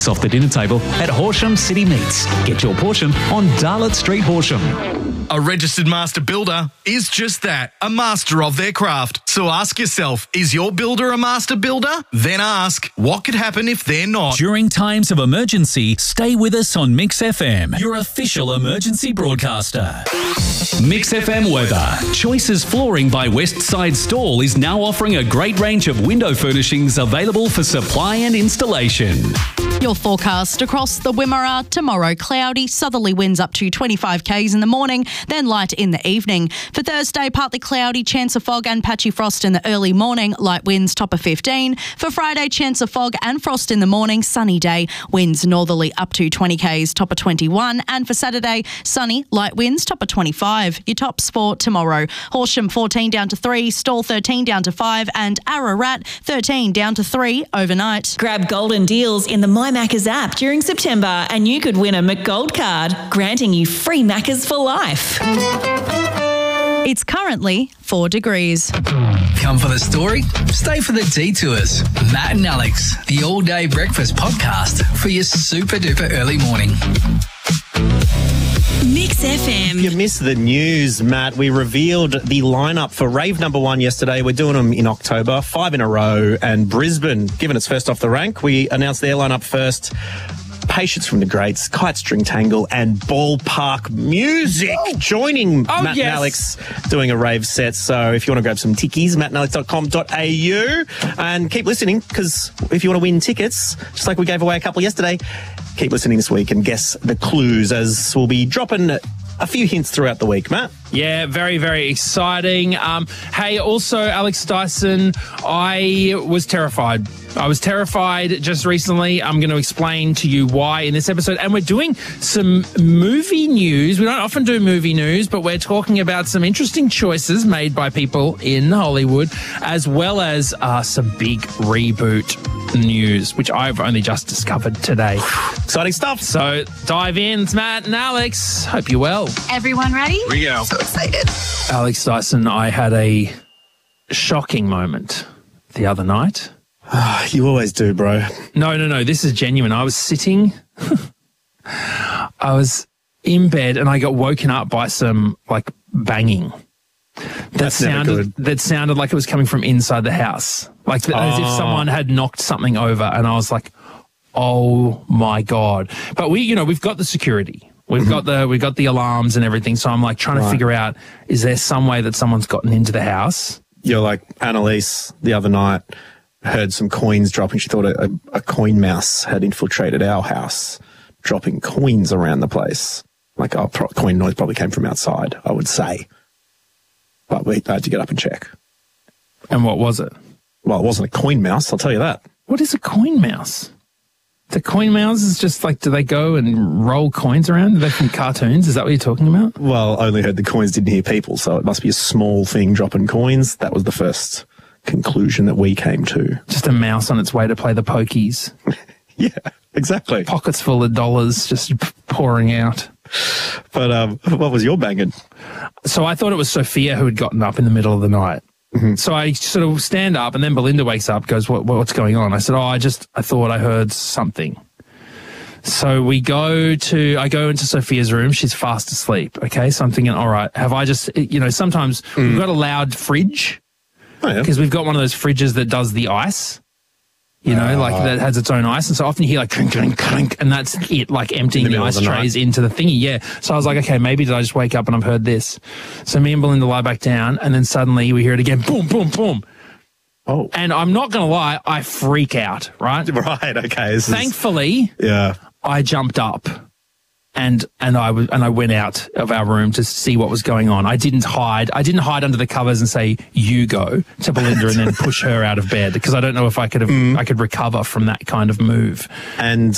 off the dinner table at Horsham City Meats. Get your portion on Darlot Street, Horsham. A registered master builder is just that, a master of their craft. So ask yourself, is your builder a master builder? Then ask, what could happen if they're not? During times of emergency, stay with us on Mix FM, your official emergency broadcaster. Mix FM weather. Choices Flooring by Westside Stall is now offering a great range of window furnishings available for supply and installation. Your forecast across the Wimmera: tomorrow cloudy, southerly winds up to 25 k's in the morning, then light in the evening. For Thursday, partly cloudy, chance of fog and patchy frost in the early morning, light winds top of 15. For Friday, chance of fog and frost in the morning, sunny day, winds northerly up to 20 k's, top of 21. And for Saturday, sunny, light winds, top of 25. Your tops for tomorrow: Horsham 14 down to 3, Stawell 13 down to 5, and Ararat 13 down to 3 overnight. Grab golden deals in the My Maccas app during September and you could win a McGold card, granting you free Maccas for life. It's currently 4 degrees. Come for the story, stay for the detours. Matt and Alex, the all-day breakfast podcast for your super-duper early morning. Mix FM. You missed the news, Matt. We revealed the lineup for Rave number 1 yesterday. We're doing them in October, 5 in a row, and Brisbane, given it's first off the rank, we announced their lineup first. Patience from the Greats, Kite String Tangle, and Ballpark Music joining Matt and Alex doing a rave set. So if you want to grab some tickies, mattandalex.com.au, and keep listening, because if you want to win tickets, just like we gave away a couple yesterday, keep listening this week and guess the clues, as we'll be dropping a few hints throughout the week, Matt. Yeah, very, very exciting. Hey, also, Alex Dyson, I was terrified. Just recently. I'm going to explain to you why in this episode. And we're doing some movie news. We don't often do movie news, but we're talking about some interesting choices made by people in Hollywood, as well as some big reboot news, which I've only just discovered today. Exciting stuff. So dive in. It's Matt and Alex. Hope you're well. Everyone ready? Here we go. So excited. Alex Dyson, I had a shocking moment the other night. You always do, bro. No. This is genuine. I was sitting, I was in bed, and I got woken up by some banging. That sounded like it was coming from inside the house, as if someone had knocked something over. And I was like, "Oh my God!" But we've got the security. We've got the alarms and everything. So I'm trying to figure out, is there some way that someone's gotten into the house? You're like Annalise the other night. Heard some coins dropping. She thought a coin mouse had infiltrated our house, dropping coins around the place. Coin noise probably came from outside, I would say. But we had to get up and check. And what was it? Well, it wasn't a coin mouse, I'll tell you that. What is a coin mouse? The coin mouse is just do they go and roll coins around? Are they from cartoons? Is that what you're talking about? Well, only heard the coins, didn't hear people, so it must be a small thing dropping coins. That was the first conclusion that we came to. Just a mouse on its way to play the pokies. Yeah, exactly. Pockets full of dollars just pouring out. But what was your banging? So I thought it was Sophia who had gotten up in the middle of the night. Mm-hmm. So I sort of stand up, and then Belinda wakes up, goes, what's going on? I said, I thought I heard something. So I go into Sophia's room. She's fast asleep. Okay. So I'm thinking, all right, have I just, sometimes we've got a loud fridge. Because we've got one of those fridges that does the ice, that has its own ice. And so often you hear clink, clink, clink, and that's it, emptying the ice trays into the thingy. Yeah. So I was like, okay, maybe did I just wake up and I've heard this? So me and Belinda lie back down, and then suddenly we hear it again, boom, boom, boom. Oh. And I'm not going to lie, I freak out, right? Right, okay. Thankfully, I jumped up. And I went out of our room to see what was going on. I didn't hide under the covers and say, "You go," to Belinda and then push her out of bed, because I don't know if I could recover from that kind of move. And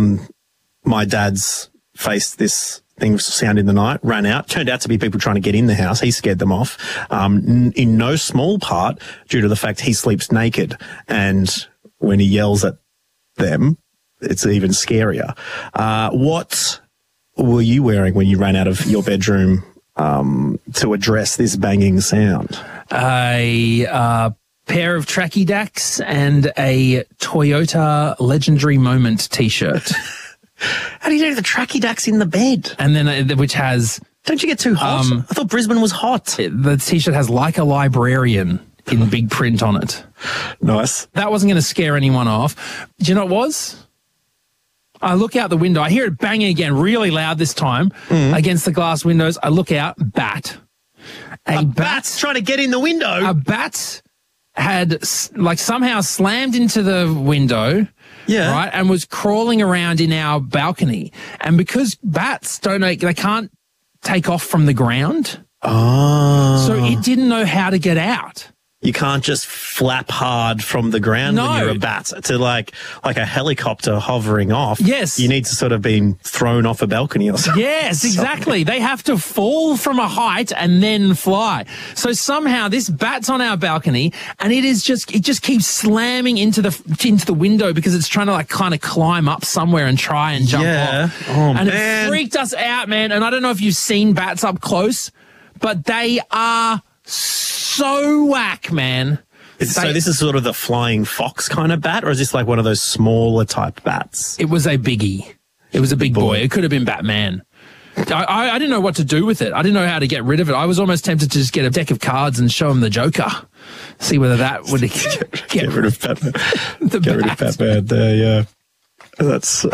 my dad's faced this thing, sound in the night, ran out. Turned out to be people trying to get in the house. He scared them off, in no small part due to the fact he sleeps naked, and when he yells at them, it's even scarier. What were you wearing when you ran out of your bedroom to address this banging sound? A pair of Tracky Dacks and a Toyota Legendary Moment T-shirt. How do you do the Tracky Dacks in the bed? And then which has... Don't you get too hot? I thought Brisbane was hot. The T-shirt has like a librarian in big print on it. Nice. That wasn't going to scare anyone off. Do you know what it was? I look out the window. I hear it banging again, really loud this time, against the glass windows. I look out, bat. A bat's trying to get in the window. A bat had somehow slammed into the window, right, and was crawling around in our balcony. And because bats they can't take off from the ground, so it didn't know how to get out. You can't just flap hard from the ground when you're a bat to like a helicopter hovering off. Yes. You need to sort of be thrown off a balcony or something. Yes, exactly. They have to fall from a height and then fly. So somehow this bat's on our balcony and it just keeps slamming into the window because it's trying to kind of climb up somewhere and try and jump off. Oh, and man. It freaked us out, man. And I don't know if you've seen bats up close, but they are so whack, man. So this is sort of the flying fox kind of bat, or is this like one of those smaller type bats? It was a biggie. It was a big boy. It could have been Batman. I didn't know what to do with it. I didn't know how to get rid of it. I was almost tempted to just get a deck of cards and show him the Joker. See whether that would get rid of Batman. Get rid of Batman there, yeah. That's...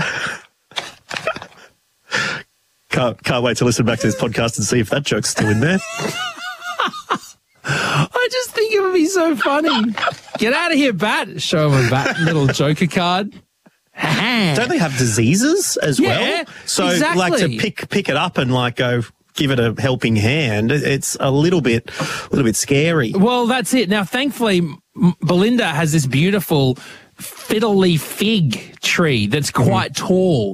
Can't wait to listen back to this podcast and see if that joke's still in there. I just think it would be so funny. Get out of here, bat. Show him a bat little Joker card. Don't they have diseases as well? So like to pick it up and go give it a helping hand, it's a little bit scary. Well, that's it. Now, thankfully, Belinda has this beautiful fiddle leaf fig tree that's quite tall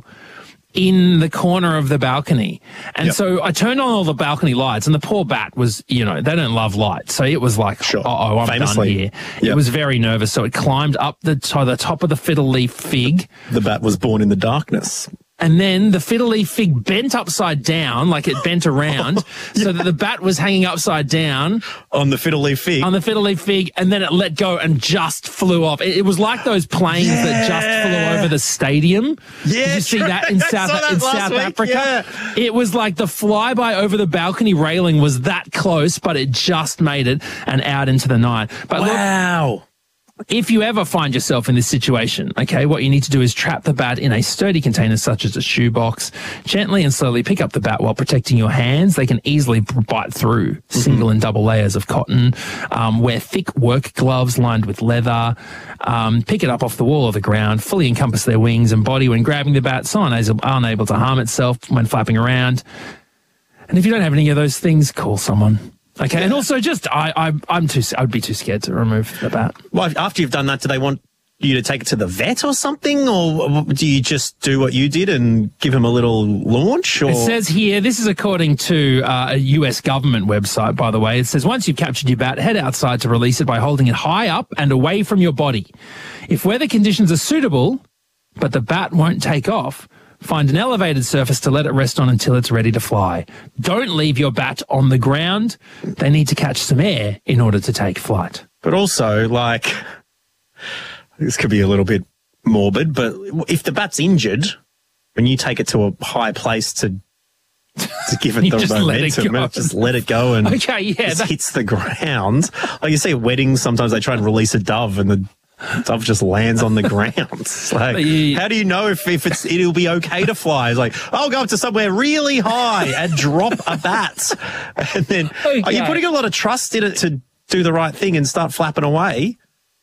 in the corner of the balcony. And so I turned on all the balcony lights and the poor bat was, they don't love light. So it was like, I'm done here. It was very nervous. So it climbed up the top of the fiddle leaf fig. The bat was born in the darkness. And then the fiddle leaf fig bent upside down, like it bent around, so that the bat was hanging upside down. On the fiddle leaf fig? On the fiddle leaf fig, and then it let go and just flew off. It was like those planes that just flew over the stadium. Yeah, did you see that in South Africa? Yeah. It was like the flyby over the balcony railing was that close, but it just made it and out into the night. But wow. If you ever find yourself in this situation, okay, what you need to do is trap the bat in a sturdy container such as a shoebox. Gently and slowly pick up the bat while protecting your hands. They can easily bite through single and double layers of cotton. Wear thick work gloves lined with leather. Pick it up off the wall or the ground. Fully encompass their wings and body when grabbing the bat so unable to harm itself when flapping around. And if you don't have any of those things, call someone. Okay, and also I'd be too scared to remove the bat. Well, after you've done that, do they want you to take it to the vet or something, or do you just do what you did and give him a little launch? Or? It says here, this is according to a US government website, by the way. It says once you've captured your bat, head outside to release it by holding it high up and away from your body. If weather conditions are suitable, but the bat won't take off, find an elevated surface to let it rest on until it's ready to fly. Don't leave your bat on the ground. They need to catch some air in order to take flight. But also, this could be a little bit morbid, but if the bat's injured, when you take it to a high place to give it the momentum, just let it go and hits the ground. Like you see at weddings, sometimes they try and release a dove and the dove just lands on the ground. It's like, how do you know if it'll be okay to fly? It's like, I'll go up to somewhere really high and drop a bat. And then are you putting a lot of trust in it to do the right thing and start flapping away?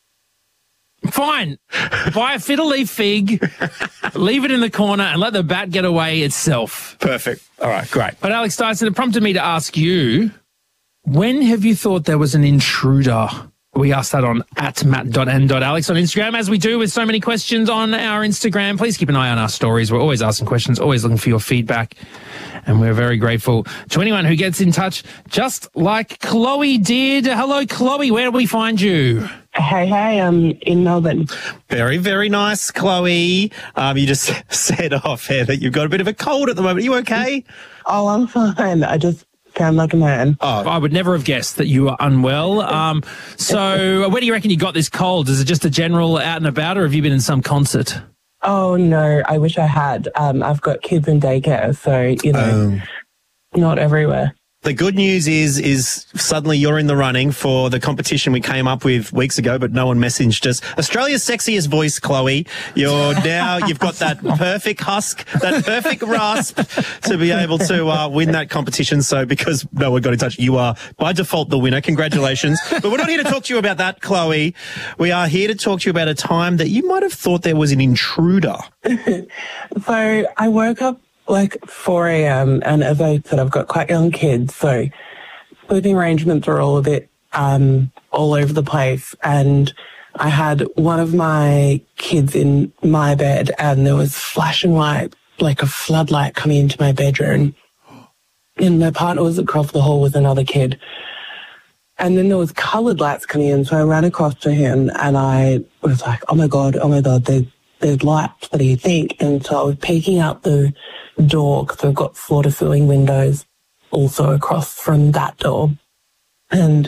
Fine. Buy a fiddle leaf fig, leave it in the corner and let the bat get away itself. Perfect. All right, great. But Alex Dyson, it prompted me to ask you, when have you thought there was an intruder? We asked that on @matt.n.alex on Instagram, as we do with so many questions on our Instagram. Please keep an eye on our stories. We're always asking questions, always looking for your feedback. And we're very grateful to anyone who gets in touch, just like Chloe did. Hello, Chloe. Where do we find you? Hey, I'm in Melbourne. Very, very nice, Chloe. You just said off air that you've got a bit of a cold at the moment. Are you okay? Oh, I'm fine. I just sound like a man. I would never have guessed that you were unwell. So where do you reckon you got this cold? Is it just a general out and about, or have you been in some concert? Oh, no, I wish I had. I've got kids in daycare, so, not everywhere. The good news is suddenly you're in the running for the competition we came up with weeks ago, but no one messaged us. Australia's sexiest voice, Chloe. You've got that perfect husk, that perfect rasp to be able to win that competition. So because no one got in touch, you are by default the winner. Congratulations. But we're not here to talk to you about that, Chloe. We are here to talk to you about a time that you might have thought there was an intruder. So I woke up like 4 a.m. and as I said, I've got quite young kids, so sleeping arrangements are all a bit all over the place. And I had one of my kids in my bed and there was flashing light, like a floodlight coming into my bedroom. And my partner was across the hall with another kid. And then there was coloured lights coming in, so I ran across to him and I was like, oh my God, there's lights, what do you think? And so I was peeking out the door because I've got floor-to-ceiling windows also across from that door. And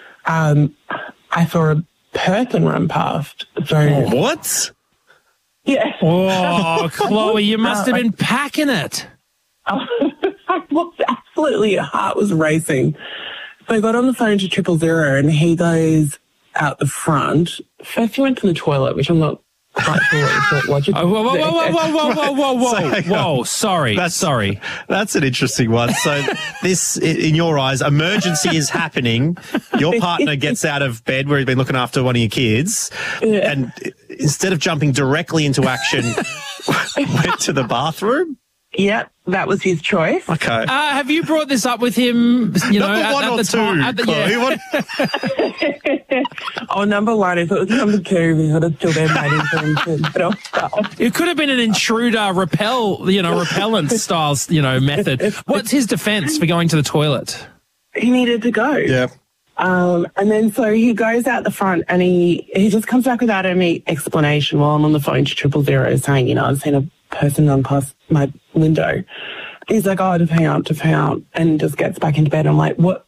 I saw a person run past. So What? Yeah. Oh, Chloe, you must have been packing it. I was absolutely, your heart was racing. So I got on the phone to 000 and he goes out the front. First he went to the toilet, which I'm not quite sure what he thought. Whoa, sorry. That's an interesting one. So this, in your eyes, emergency is happening. Your partner gets out of bed where he's been looking after one of your kids and instead of jumping directly into action, went to the bathroom? Yep, that was his choice. Okay. Have you brought this up with him, Number one or two, Chloe? Oh, number one. If it was number two, we would have still been waiting for him to get off. It could have been an intruder repellent style, method. What's his defense for going to the toilet? He needed to go. Yeah. And then so he goes out the front and he just comes back without any explanation while I'm on the phone to 000 saying, I've seen a person run past my window. He's like, oh, just hang out, and just gets back into bed. I'm like, what?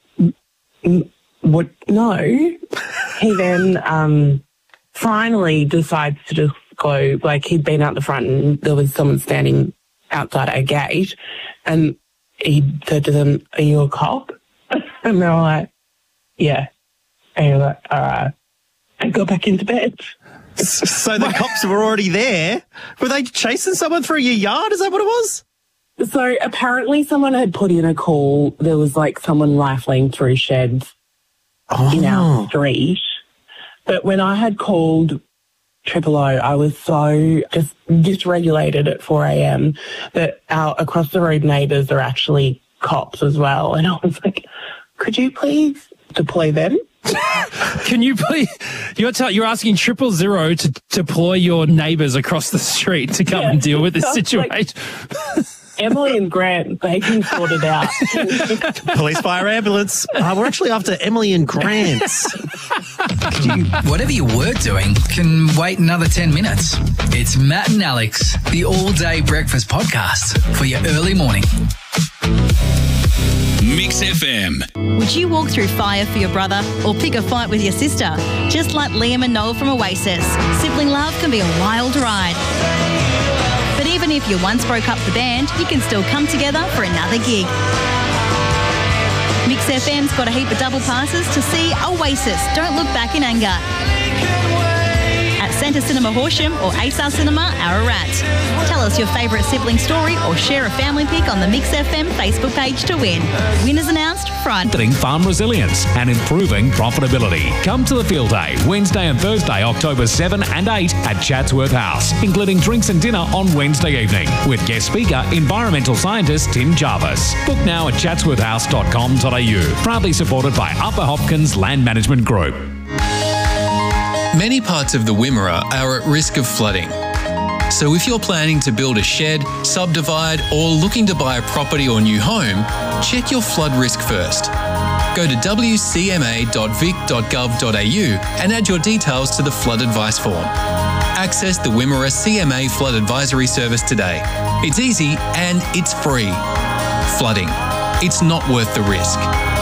No. He then finally decides to just go, like he'd been out the front and there was someone standing outside our gate and he said to them, are you a cop? And they were like, yeah. And he was like, all right. And got back into bed. So the cops were already there? Were they chasing someone through your yard? Is that what it was? So apparently someone had put in a call. There was like someone rifling through sheds in our street. But when I had called 000, I was so just dysregulated at 4 a.m. that our across the road neighbours are actually cops as well. And I was like, could you please deploy them? Can you please? You're asking 000 to deploy your neighbours across the street to come and deal with this situation. Emily and Grant, they can sort it out. Police, fire, ambulance. We're actually after Emily and Grant. Whatever you were doing can wait another 10 minutes. It's Matt and Alex, the all-day breakfast podcast for your early morning. Mix FM. Would you walk through fire for your brother or pick a fight with your sister? Just like Liam and Noel from Oasis, sibling love can be a wild ride. But even if you once broke up the band, you can still come together for another gig. Mix FM's got a heap of double passes to see Oasis, Don't Look Back in Anger, at Centre Cinema Horsham or ASAR Cinema Ararat. Tell us your favourite sibling story or share a family pic on the Mix FM Facebook page to win. Winners announced Friday. Strengthening farm resilience and improving profitability. Come to the field day, Wednesday and Thursday, October 7 and 8 at Chatsworth House, including drinks and dinner on Wednesday evening with guest speaker, environmental scientist Tim Jarvis. Book now at chatsworthhouse.com.au. Proudly supported by Upper Hopkins Land Management Group. Many parts of the Wimmera are at risk of flooding. So if you're planning to build a shed, subdivide, or looking to buy a property or new home, check your flood risk first. Go to wcma.vic.gov.au and add your details to the flood advice form. Access the Wimmera CMA Flood Advisory Service today. It's easy and it's free. Flooding. it's not worth the risk.